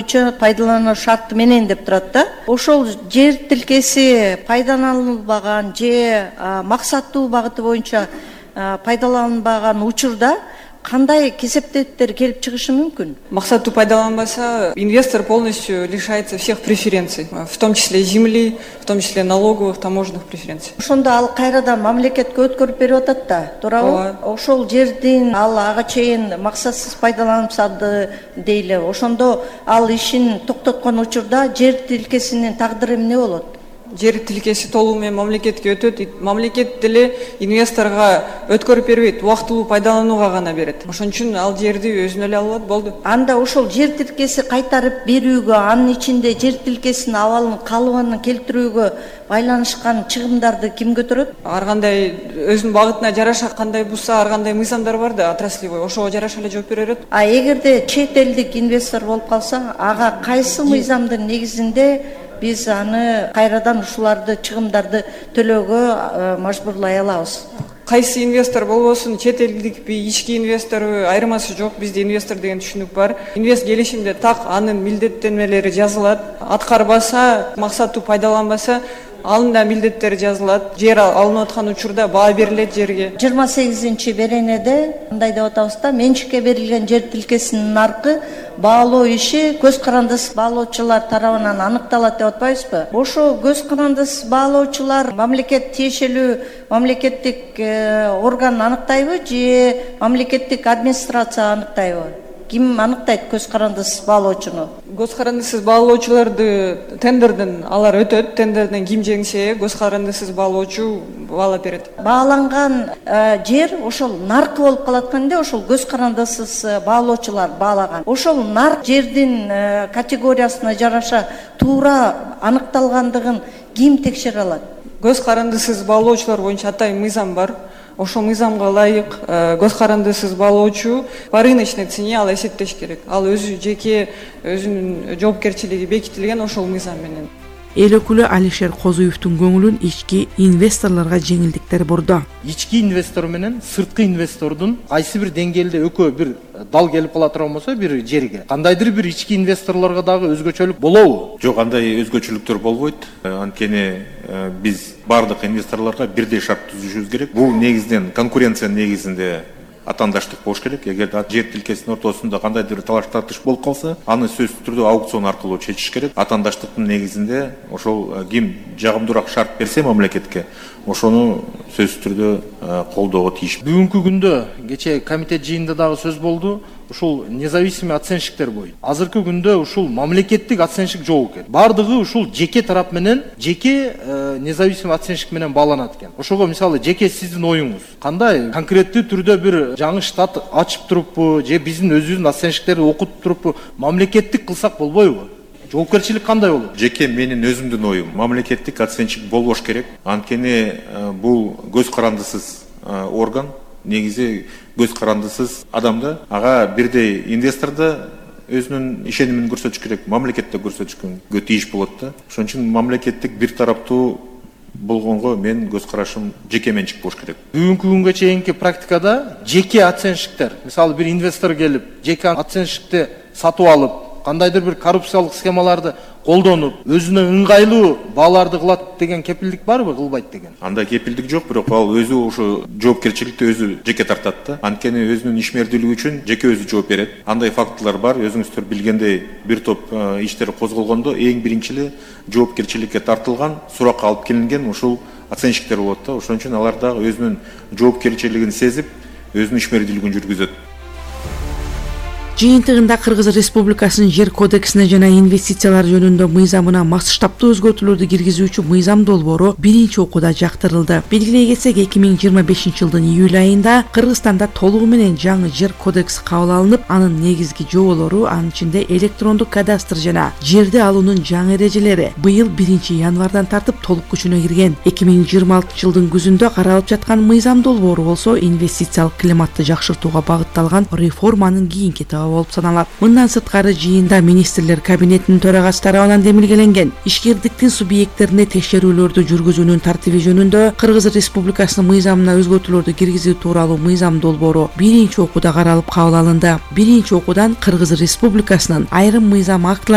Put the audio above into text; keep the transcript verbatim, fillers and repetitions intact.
боюнча пайдалануу шарты менен деп турат да. Ошол жер тилкеси пайдаланылбаган же максаттуу багыты боюнча пайдаланылбаган учурда кандай кесептеттер келип чыгышы мүмкүн? Максаттуу пайдаланбаса, инвестор полностью лишается всех преференций, в том числе земли, в том числе налоговых, таможенных преференций. Ошондо ал кайрадан мамлекетке өткөрүп берип атат да, туурабы? Ошол жердин ал ага чейин максатсыз пайдаланылса дейле. Ошондо ал ишин токтоткон учурда жер тилкесинин тагдыры эмне болот? Жер тилкеси толугу менен мамлекетке өтөт. Мамлекет деле инвесторго өткөрүп бербейт, убактылуу пайдаланууга гана берет. Ошон үчүн ал жерди өзүнө эле алып алат, болду. Анда ошол жер тилкеси кайтарып берүүгө, анын ичинде жер тилкесинин абалын калыбын келтирүүгө байланышкан чыгымдарды ким көтөрөт? Ар кандай өзүнүн багытына жараша кандай булса, ар кандай мыйзамдар бар да, отраслевой. Ошого жараша эле жооп берет. А эгерде чет элдик инвестор болуп калса, ага кайсы мыйзамдын негизинде биз аны кайрадан ушуларды чыгымдарды төлөөгө мажбурлай алабыз? Кайсы инвестор болбосун, чет элдикпи, ички инвесторбу, айырмасы жок. Бизде инвестор деген түшүнүк бар. Инвест келишимде так анын милдеттенмелери жазылат. Аткарбаса, максаттуу пайдаланбаса, анын да милдеттери жазылат. Жер алынып аткан учурда баа берилет жерге. жыйырма сегизинчи беренеде мындай деп атабыз да, менчикке берилген жер тилкесинин наркы баалоо иши көз карандысыз баалоочулар тарабынан аныкталат деп атпайбызбы? Ошо көз карандысыз баалоочулар мамлекет тиешелүү мамлекеттик орган аныктайбы же мамлекеттик администрация аныктайбы? Ким аныктайт көз карандысыз баалоочуну? Көз карандысыз баалоочуларды тендерден алар өтөт. Тендерден ким жеңсе, көз карандысыз баалоочу баалап берет. Бааланган жер ошол наркы болуп калат экен да, ошол көз карандысыз баалоочулар баалаган. Ошол нарк жердин категориясына жараша туура аныкталгандыгын ким текшере алат? Көз карандысыз баалоочулар боюнча атайын мыйзам бар. Ошол мыйзамга ылайык көз карандысыз баалоочу по рыночной цене ал эсептеш керек. Ал өзү жеке өзүнүн жоопкерчилиги бекитилген ошол мыйзам менен. Эл өкүлү Алишер Козуевдун көңүлүн ички инвесторлорго жеңилдиктер бурду. Ички инвестор менен сырткы инвестордун кайсы бир деңгээлде экөө бир дал келип кала турган болсо бир жерге, кандайдыр бир ички инвесторлорго дагы өзгөчөлүк болобу? Жок, андай өзгөчөлүктөр болбойт. Анткени биз бардык инвесторлорго бирдей шарт түзүшүбүз керек. Бул негизден конкуренция негизинде атандаштык болуш керек. Эгер жер тилкесинин ортосунда кандайдыр талаш тартыш болуп калса, аны сөзсүз түрдө аукцион аркылуу чечиш керек. Атандаштыктын негизинде ошол ким жагымдуураак шарт берсе мамлекетке, ошону сөзсүз түрдө колдоого тийиш. Бүгүнкү күндө кечээ комитет жыйынында дагы сөз болду. Ушул независимый оценщиктер бой. Азыркы күндө ушул мамлекеттик оценщик жок экен. Бардыгы ушул жеке тарап менен, жеке независимый оценщик менен бааланат экен. Ошого мисалы жеке сиздин оюңуз кандай? Конкреттүү түрдө бир жаңы штат ачып туруппу, же биздин өзүбүздүн оценщиктерди окутуп туруппу, мамлекеттик кылсак болбойбу? Жоопкерчилик кандай болот? Жеке менин өзүмдүн оюм, мамлекеттик оценщик болбош керек. Анткени бул көз карандысыз орган, негизи көз карандысыз адамда, ага бирдей инвесторда өзүнүн ишенимин көрсөтүш керек, мамлекетте көрсөтүшкөнгө тийиш болот да. Ошон үчүн мамлекеттик бир тараптуу болгонго мен көз карашым жеке менчик болуш керек. Бүгүнкү күнгө чейинки практикада жеке оценщиктер, мисалы бир инвестор келип, жеке оценщикти сатып алып, кандайдыр бир коррупциялык схемаларды колдонуп, өзүнө ыңгайлуу бааларды кылат деген кепилдик барбы, кылбайт деген? Анда кепилдик жок, бирок ал өзү ошо жоопкерчиликти өзү жеке тартат да. Анткени өзүнүн ишмердүүлүгү үчүн жеке өзү жооп берет. Андай фактылар бар, өзүңүздөр билгендей, бир топ иштер козголгондо эң биринчи эле жоопкерчиликке тартылган, суракка алып келинген ушул оценщиктер болот да. Ошон үчүн алар дагы өзүнүн жоопкерчилигин сезип, өзүнүн ишмердүүлүгүн жүргүзөт. Жыйынтыгында Кыргыз Республикасынын жер кодексине жана инвестициялар жөнүндө мыйзамына масштабтуу өзгөртүүлөрдү киргизүүчү мыйзам долбоору биринчи окууда жактырылды. Белгилей кетсек, эки миң жыйырма бешинчи жылдын июль айында Кыргызстанда толугу менен жаңы жер кодекси кабыл алынып, анын негизги жоболору, анын ичинде электрондук кадастр жана жерди алуунун жаңы эрежелери быйыл биринчи январдан тартып толук күчүнө кирген. эки миң жыйырма алтынчы жылдын күзүндө каралып жаткан мыйзам долбоору болсо инвестициялык климатты жакшыртууга багытталган реформанын кийинки этабы болуп саналат. Мындан сырткары жыйында министрлер кабинетинин төрагасы тарабынан демилгеленген ишкердиктин субъекттерине текшерүүлөрдү жүргүзүүнүн тартиби жөнүндө Кыргыз Республикасынын мыйзамына өзгөртүүлөрдү киргизүү тууралуу мыйзам долбоору биринчи окууда каралып кабыл алынды. Биринчи окуудан Кыргыз Республикасынын айрым мыйзам актылары